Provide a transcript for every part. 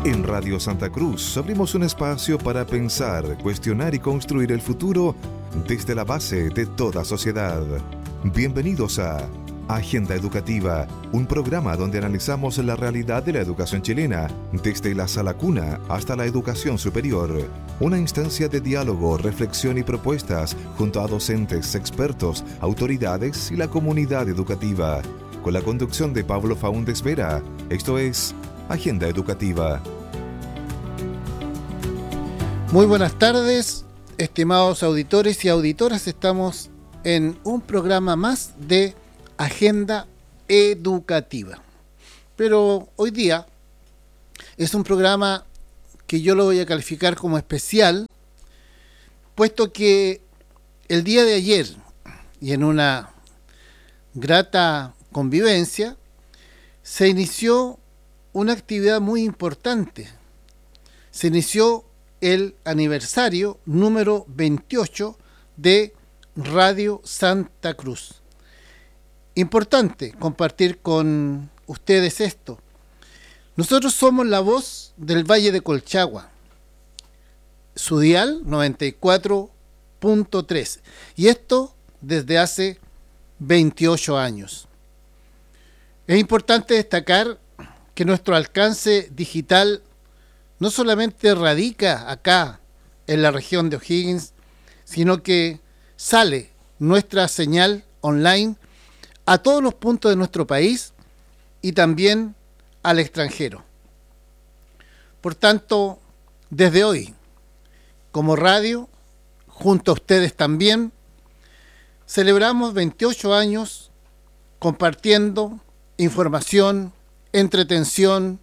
En Radio Santa Cruz abrimos un espacio para pensar, cuestionar y construir el futuro desde la base de toda sociedad. Bienvenidos a Agenda Educativa, un programa donde analizamos la realidad de la educación chilena, desde la sala cuna hasta la educación superior. Una instancia de diálogo, reflexión y propuestas junto a docentes, expertos, autoridades y la comunidad educativa. Con la conducción de Pablo Faúndez Vera, esto es Agenda Educativa. Muy buenas tardes, estimados auditores y auditoras. Estamos en un programa más de Agenda Educativa. Pero hoy día es un programa que yo lo voy a calificar como especial, puesto que el día de ayer, y en una grata convivencia, se inició una actividad muy importante. Se inició el aniversario número 28 de Radio Santa Cruz. Importante compartir con ustedes esto. Nosotros somos la voz del Valle de Colchagua, su dial 94.3, y esto desde hace 28 años. Es importante destacar que nuestro alcance digital no solamente radica acá en la región de O'Higgins, sino que sale nuestra señal online a todos los puntos de nuestro país y también al extranjero. Por tanto, desde hoy, como radio, junto a ustedes también, celebramos 28 años compartiendo información, entretención,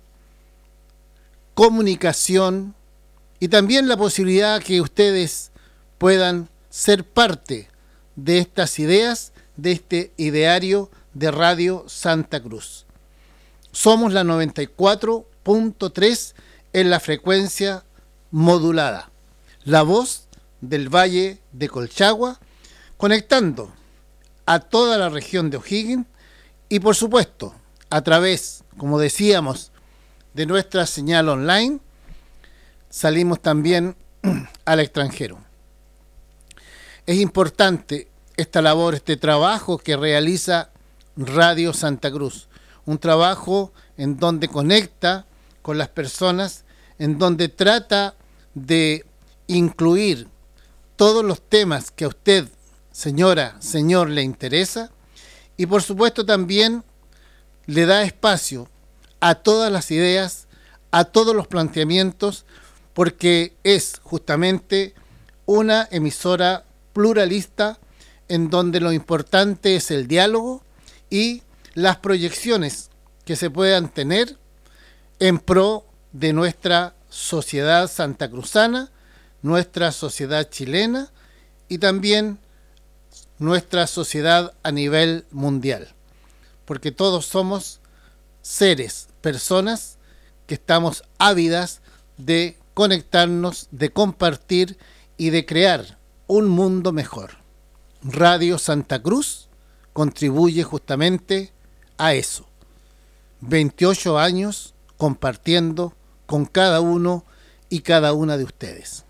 comunicación y también la posibilidad que ustedes puedan ser parte de estas ideas, de este ideario de Radio Santa Cruz. Somos la 94.3 en la frecuencia modulada, la voz del Valle de Colchagua, conectando a toda la región de O'Higgins y por supuesto a través, como decíamos, de nuestra señal online, salimos también al extranjero. Es importante esta labor, este trabajo que realiza Radio Santa Cruz, un trabajo en donde conecta con las personas, en donde trata de incluir todos los temas que a usted, señora, señor, le interesa, y por supuesto también le da espacio a todas las ideas, a todos los planteamientos, porque es justamente una emisora pluralista en donde lo importante es el diálogo y las proyecciones que se puedan tener en pro de nuestra sociedad santacruzana, nuestra sociedad chilena y también nuestra sociedad a nivel mundial, porque todos somos seres, personas que estamos ávidas de conectarnos, de compartir y de crear un mundo mejor. Radio Santa Cruz contribuye justamente a eso. 28 años compartiendo con cada uno y cada una de ustedes.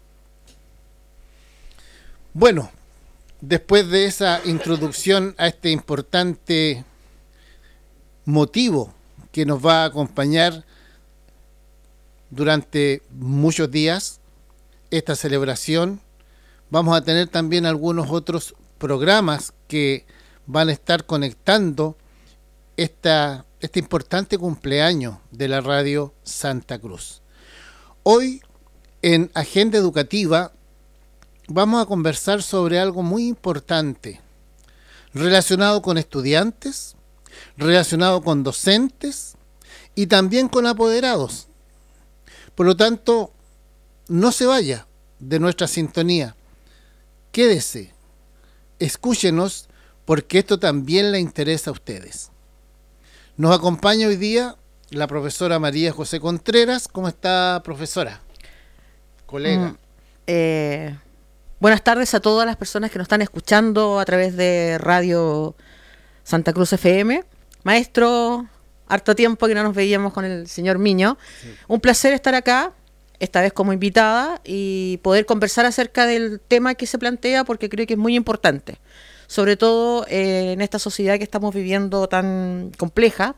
Bueno, después de esa introducción a este importante motivo que nos va a acompañar durante muchos días, esta celebración, vamos a tener también algunos otros programas que van a estar conectando este importante cumpleaños de la Radio Santa Cruz. Hoy, en Agenda Educativa, vamos a conversar sobre algo muy importante relacionado con estudiantes, relacionado con docentes y también con apoderados. Por lo tanto, no se vaya de nuestra sintonía. Quédese, escúchenos, porque esto también le interesa a ustedes. Nos acompaña hoy día la profesora María José Contreras. ¿Cómo está, profesora? Colega. Buenas tardes a todas las personas que nos están escuchando a través de Radio Santa Cruz FM. Maestro, harto tiempo que no nos veíamos con el señor Miño. Sí. Un placer estar acá, esta vez como invitada, y poder conversar acerca del tema que se plantea, porque creo que es muy importante. Sobre todo en esta sociedad que estamos viviendo tan compleja,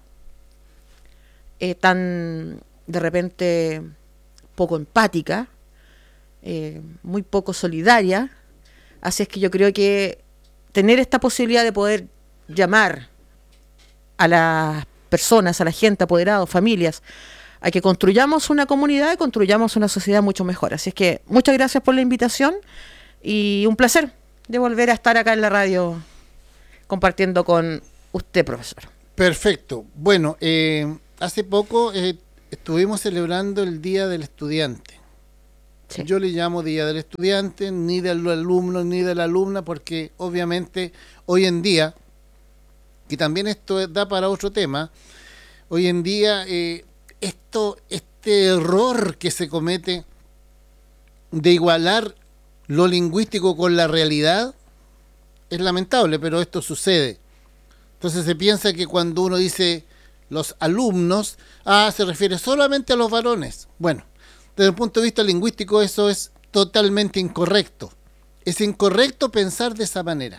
tan de repente poco empática, muy poco solidaria. Así es que yo creo que tener esta posibilidad de poder llamar a las personas, a la gente, apoderados, familias, a que construyamos una comunidad y construyamos una sociedad mucho mejor. Así es que muchas gracias por la invitación y un placer de volver a estar acá en la radio compartiendo con usted, profesor. Perfecto. Bueno, hace poco estuvimos celebrando el Día del Estudiante. Sí. Yo le llamo Día del Estudiante, ni del alumno ni de la alumna, porque obviamente hoy en día, y también esto da para otro tema, hoy en día este error que se comete de igualar lo lingüístico con la realidad es lamentable, pero esto sucede. Entonces se piensa que cuando uno dice los alumnos, se refiere solamente a los varones. Bueno, desde el punto de vista lingüístico eso es totalmente incorrecto. Es incorrecto pensar de esa manera.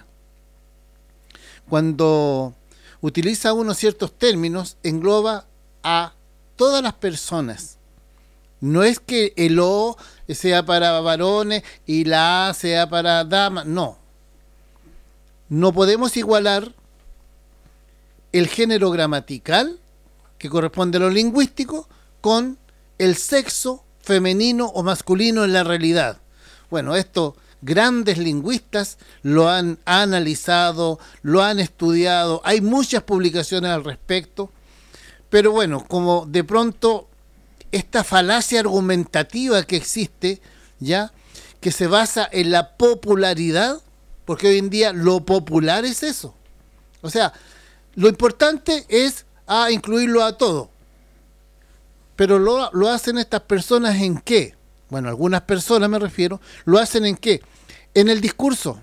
Cuando utiliza uno ciertos términos, engloba a todas las personas. No es que el O sea para varones y la A sea para damas, no. No podemos igualar el género gramatical, que corresponde a lo lingüístico, con el sexo femenino o masculino en la realidad. Bueno, esto grandes lingüistas lo han analizado, lo han estudiado, hay muchas publicaciones al respecto, pero bueno, como de pronto esta falacia argumentativa que existe, ya, que se basa en la popularidad, porque hoy en día lo popular es eso. O sea, lo importante es incluirlo a todo. Pero lo hacen estas personas ¿en qué? Bueno, algunas personas me refiero, ¿lo hacen en qué? En el discurso.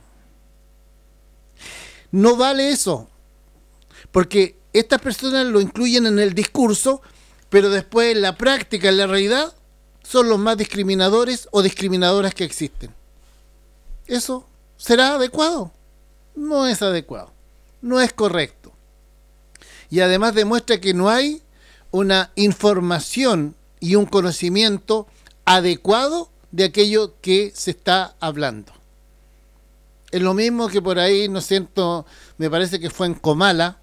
No vale eso, porque estas personas lo incluyen en el discurso, pero después en la práctica, en la realidad, son los más discriminadores o discriminadoras que existen. ¿Eso será adecuado? No es adecuado, no es correcto. Y además demuestra que no hay una información y un conocimiento adecuado de aquello que se está hablando. Es lo mismo que por ahí, ¿no es cierto?, me parece que fue en Comala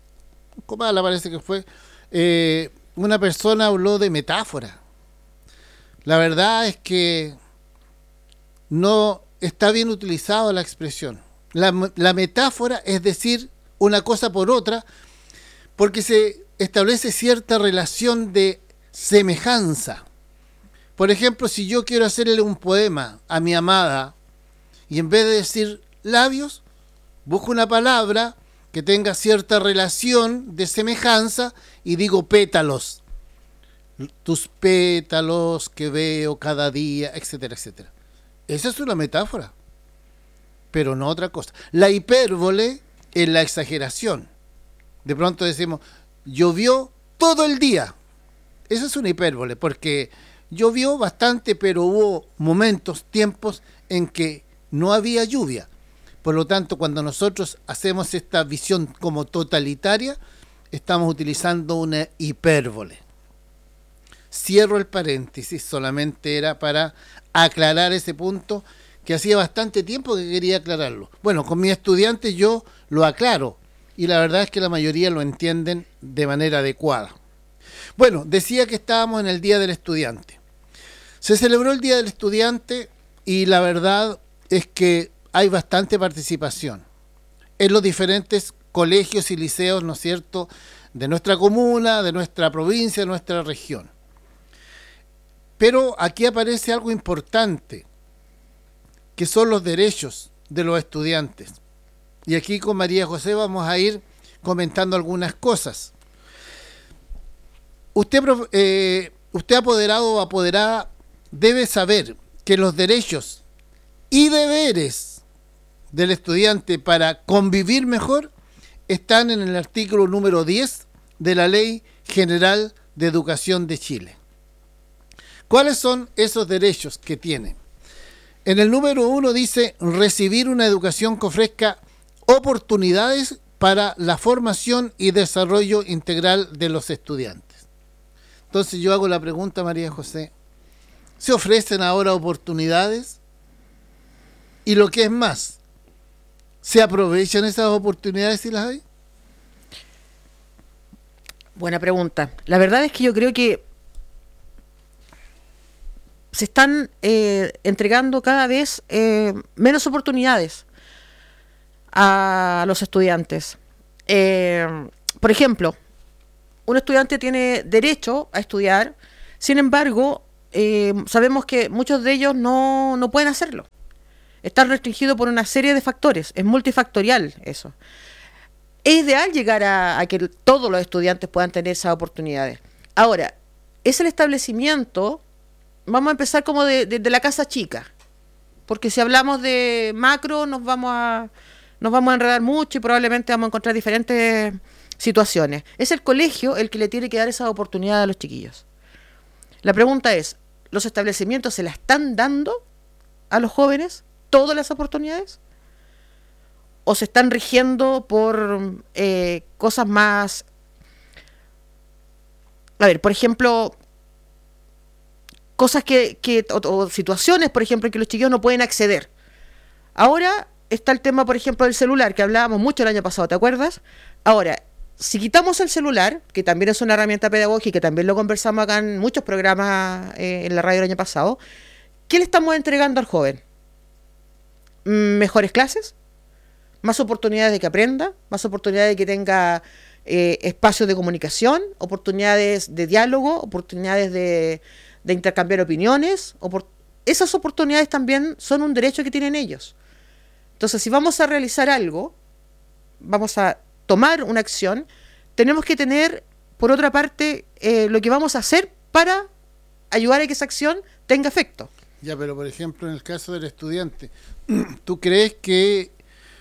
parece que fue, una persona habló de metáfora. La verdad es que no está bien utilizada la expresión. La metáfora es decir una cosa por otra, porque se establece cierta relación de semejanza. Por ejemplo, si yo quiero hacerle un poema a mi amada y en vez de decir labios, busco una palabra que tenga cierta relación de semejanza y digo pétalos. Tus pétalos que veo cada día, etcétera, etcétera. Esa es una metáfora, pero no otra cosa. La hipérbole es la exageración. De pronto decimos, llovió todo el día. Esa es una hipérbole, porque llovió bastante, pero hubo momentos, tiempos en que no había lluvia. Por lo tanto, cuando nosotros hacemos esta visión como totalitaria, estamos utilizando una hipérbole. Cierro el paréntesis, solamente era para aclarar ese punto que hacía bastante tiempo que quería aclararlo. Bueno, con mis estudiantes yo lo aclaro y la verdad es que la mayoría lo entienden de manera adecuada. Bueno, decía que estábamos en el Día del Estudiante. Se celebró el Día del Estudiante y la verdad es que hay bastante participación en los diferentes colegios y liceos, ¿no es cierto?, de nuestra comuna, de nuestra provincia, de nuestra región. Pero aquí aparece algo importante, que son los derechos de los estudiantes. Y aquí con María José vamos a ir comentando algunas cosas. Usted apoderado o apoderada debe saber que los derechos y deberes del estudiante para convivir mejor están en el artículo número 10 de la Ley General de Educación de Chile. ¿Cuáles son esos derechos que tienen? En el número 1 dice recibir una educación que ofrezca oportunidades para la formación y desarrollo integral de los estudiantes. Entonces yo hago la pregunta, María José, ¿se ofrecen ahora oportunidades? Y lo que es más, ¿se aprovechan esas oportunidades si las hay? Buena pregunta. La verdad es que yo creo que se están entregando cada vez menos oportunidades a los estudiantes. Por ejemplo, un estudiante tiene derecho a estudiar, sin embargo, sabemos que muchos de ellos no pueden hacerlo. Están restringidos por una serie de factores, es multifactorial eso. Es ideal llegar a que todos los estudiantes puedan tener esas oportunidades. Ahora, es el establecimiento, vamos a empezar como de la casa chica, porque si hablamos de macro nos vamos a enredar mucho y probablemente vamos a encontrar diferentes situaciones. Es el colegio el que le tiene que dar esa oportunidad a los chiquillos. La pregunta es, ¿los establecimientos se la están dando a los jóvenes todas las oportunidades? ¿O se están rigiendo por cosas más? A ver, por ejemplo, cosas o situaciones, por ejemplo, en que los chiquillos no pueden acceder. Ahora está el tema, por ejemplo, del celular, que hablábamos mucho el año pasado, ¿te acuerdas? Ahora, si quitamos el celular, que también es una herramienta pedagógica, que también lo conversamos acá en muchos programas en la radio el año pasado, ¿qué le estamos entregando al joven? ¿Mejores clases? ¿Más oportunidades de que aprenda? ¿Más oportunidades de que tenga espacios de comunicación? ¿Oportunidades de diálogo? ¿Oportunidades de intercambiar opiniones? Esas oportunidades también son un derecho que tienen ellos. Entonces, si vamos a realizar algo, vamos a tomar una acción, tenemos que tener, por otra parte, lo que vamos a hacer para ayudar a que esa acción tenga efecto. Ya, pero por ejemplo, en el caso del estudiante, ¿tú crees que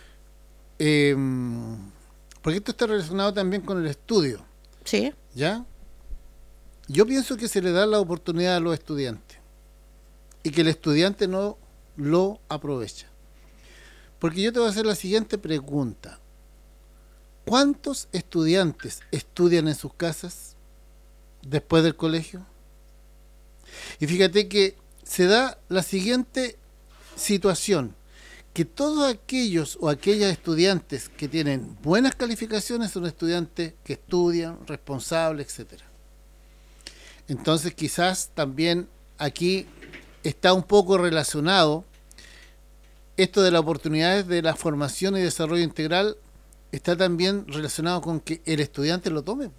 porque esto está relacionado también con el estudio? Sí. ¿Ya? Yo pienso que se le da la oportunidad a los estudiantes y que el estudiante no lo aprovecha. Porque yo te voy a hacer la siguiente pregunta. ¿Cuántos estudiantes estudian en sus casas después del colegio? Y fíjate que se da la siguiente situación, que todos aquellos o aquellas estudiantes que tienen buenas calificaciones son estudiantes que estudian, responsables, etcétera. Entonces quizás también aquí está un poco relacionado esto de las oportunidades de la formación y desarrollo integral, está también relacionado con que el estudiante lo tome.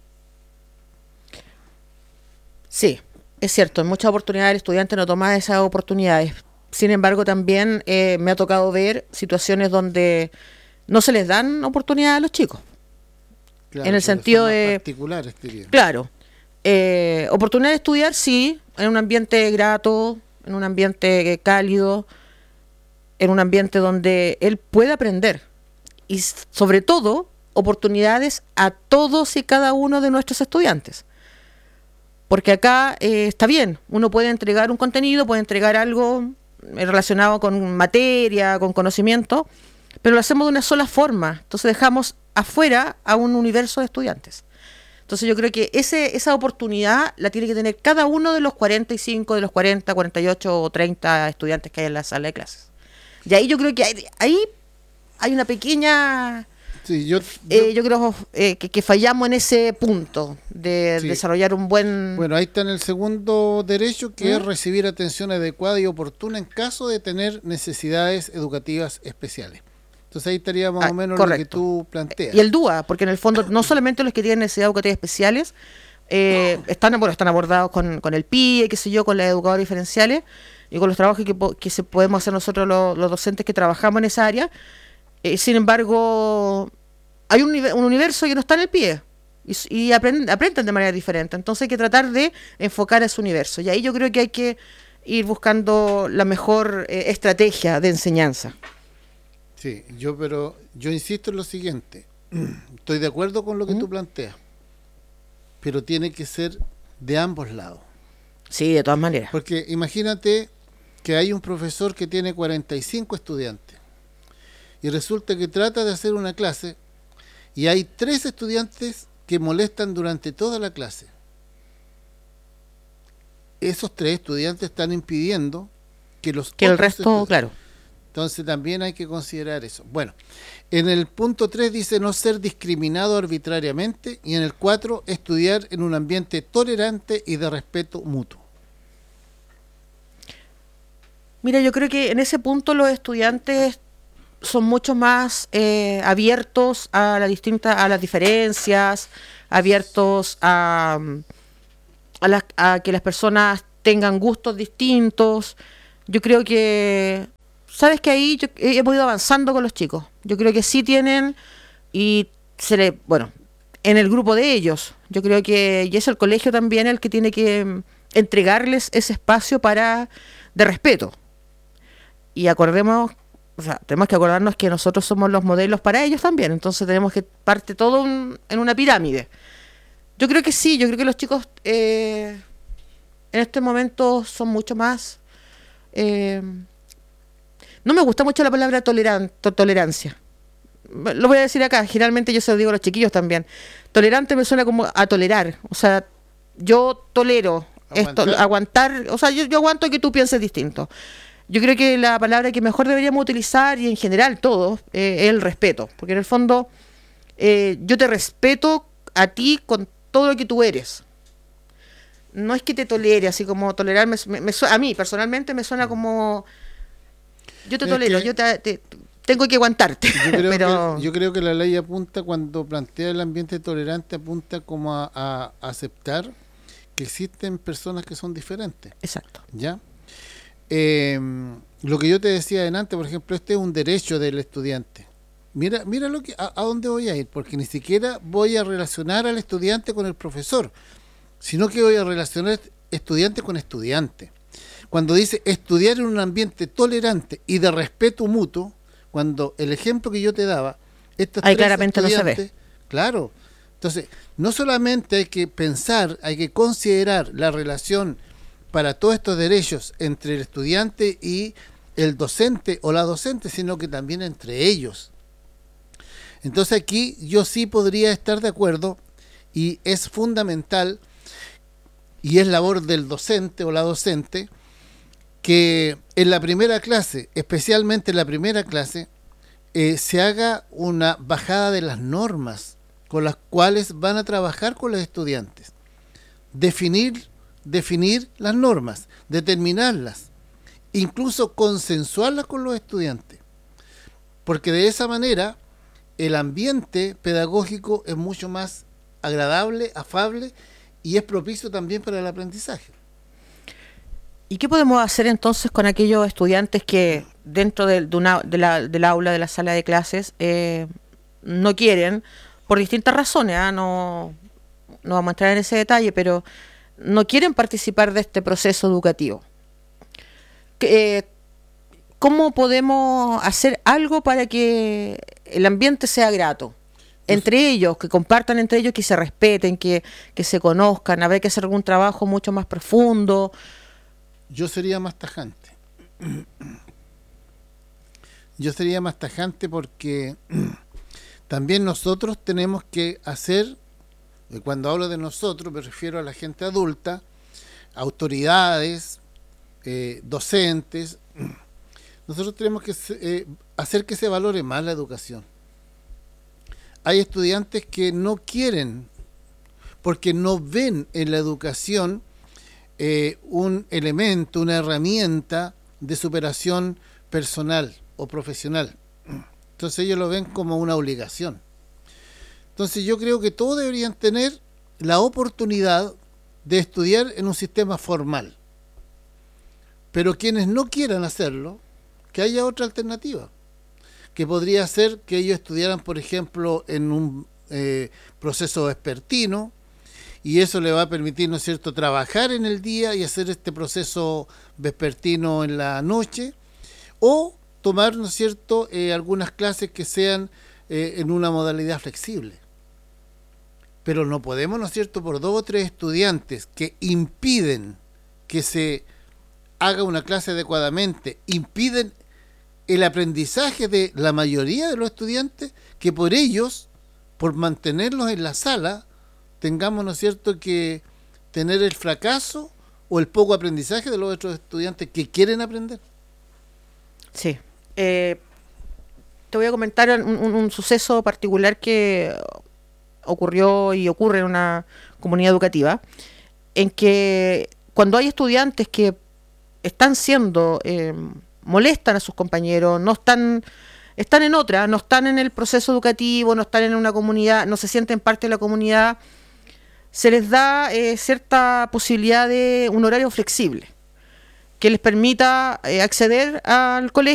Sí, es cierto, en muchas oportunidades el estudiante no toma esas oportunidades. Sin embargo, también me ha tocado ver situaciones donde no se les dan oportunidades a los chicos. Claro, en el sentido de... particulares, diría. Claro. Oportunidad de estudiar, sí, en un ambiente grato, en un ambiente cálido, en un ambiente donde él puede aprender. Y sobre todo, oportunidades a todos y cada uno de nuestros estudiantes. Porque acá está bien, uno puede entregar un contenido, puede entregar algo relacionado con materia, con conocimiento, pero lo hacemos de una sola forma. Entonces dejamos afuera a un universo de estudiantes. Entonces yo creo que esa oportunidad la tiene que tener cada uno de los 45, de los 40, 48 o 30 estudiantes que hay en la sala de clases. Y ahí yo creo que ahí hay una pequeña... Sí, yo creo que fallamos en ese punto de desarrollar un buen... Bueno, ahí está en el segundo derecho, que es recibir atención adecuada y oportuna en caso de tener necesidades educativas especiales. Entonces ahí estaría más o menos correcto, lo que tú planteas. Y el DUA, porque en el fondo no solamente los que tienen necesidades educativas especiales están abordados con el PIE, qué sé yo, con las educadoras diferenciales y con los trabajos que podemos hacer nosotros los docentes que trabajamos en esa área. Sin embargo, hay un universo que no está en el pie y aprenden de manera diferente. Entonces hay que tratar de enfocar a ese universo. Y ahí yo creo que hay que ir buscando la mejor estrategia de enseñanza. Sí, yo insisto en lo siguiente. Estoy de acuerdo con lo que tú planteas. pero tiene que ser de ambos lados. Sí, de todas maneras. Porque imagínate que hay un profesor que tiene 45 estudiantes y resulta que trata de hacer una clase y hay 3 estudiantes que molestan durante toda la clase. Esos 3 estudiantes están impidiendo que el resto, claro. Entonces también hay que considerar eso. Bueno, en el punto 3 dice no ser discriminado arbitrariamente y en el 4 estudiar en un ambiente tolerante y de respeto mutuo. Mira, yo creo que en ese punto los estudiantes son mucho más abiertos a las diferencias, abiertos a que las personas tengan gustos distintos. Yo creo que, sabes que ahí hemos ido avanzando con los chicos. Yo creo que sí tienen y en el grupo de ellos. Yo creo que y es el colegio también el que tiene que entregarles ese espacio de respeto. Y tenemos que acordarnos que nosotros somos los modelos para ellos también, entonces tenemos que parte todo en una pirámide. Yo creo que sí, yo creo que los chicos en este momento son mucho más... no me gusta mucho la palabra tolerancia. Lo voy a decir acá, generalmente yo se lo digo a los chiquillos también. Tolerante me suena como a tolerar, o sea, yo tolero aguantar, o sea, yo aguanto que tú pienses distinto. Yo creo que la palabra que mejor deberíamos utilizar, y en general todos, es el respeto. Porque en el fondo, yo te respeto a ti con todo lo que tú eres. No es que te tolere, así como tolerarme. A mí, personalmente, me suena como... Yo te tolero, yo tengo que aguantarte. Yo creo que la ley apunta, cuando plantea el ambiente tolerante, apunta como a aceptar que existen personas que son diferentes. Exacto. ¿Ya? Lo que yo te decía adelante, por ejemplo, este es un derecho del estudiante. Mira a dónde voy a ir, porque ni siquiera voy a relacionar al estudiante con el profesor, sino que voy a relacionar estudiante con estudiante. Cuando dice estudiar en un ambiente tolerante y de respeto mutuo, cuando el ejemplo que yo te daba, ahí claramente no se ve. Claro. Entonces, no solamente hay que pensar, hay que considerar la relación para todos estos derechos entre el estudiante y el docente o la docente, sino que también entre ellos. Entonces aquí yo sí podría estar de acuerdo, y es fundamental y es labor del docente o la docente que en la primera clase, especialmente en la primera clase, se haga una bajada de las normas con las cuales van a trabajar con los estudiantes. Definir las normas, determinarlas, incluso consensuarlas con los estudiantes, porque de esa manera el ambiente pedagógico es mucho más agradable, afable y es propicio también para el aprendizaje. ¿Y qué podemos hacer entonces con aquellos estudiantes que dentro del aula, de la sala de clases, no quieren, por distintas razones, no vamos a entrar en ese detalle, pero no quieren participar de este proceso educativo? ¿Cómo podemos hacer algo para que el ambiente sea grato? Entre ellos, que compartan entre ellos, que se respeten, que se conozcan. Habrá que hacer algún trabajo mucho más profundo. Yo sería más tajante. Porque también nosotros tenemos que hacer, cuando hablo de nosotros me refiero a la gente adulta, autoridades, docentes. Nosotros tenemos que hacer que se valore más la educación. Hay estudiantes que no quieren, porque no ven en la educación un elemento, una herramienta de superación personal o profesional. Entonces ellos lo ven como una obligación. Entonces yo creo que todos deberían tener la oportunidad de estudiar en un sistema formal. Pero quienes no quieran hacerlo, que haya otra alternativa, que podría ser que ellos estudiaran, por ejemplo, en un proceso vespertino, y eso le va a permitir, ¿no es cierto?, trabajar en el día y hacer este proceso vespertino en la noche, o tomar, ¿no es cierto?, algunas clases que sean en una modalidad flexible. Pero no podemos, ¿no es cierto?, por 2 o 3 estudiantes que impiden que se haga una clase adecuadamente, impiden el aprendizaje de la mayoría de los estudiantes, que por ellos, por mantenerlos en la sala, tengamos, ¿no es cierto?, que tener el fracaso o el poco aprendizaje de los otros estudiantes que quieren aprender. Sí. Te voy a comentar un suceso particular que ocurrió y ocurre en una comunidad educativa, en que cuando hay estudiantes que están siendo, molestan a sus compañeros, están en otra, no están en el proceso educativo, no están en una comunidad, no se sienten parte de la comunidad, se les da cierta posibilidad de un horario flexible que les permita acceder al colegio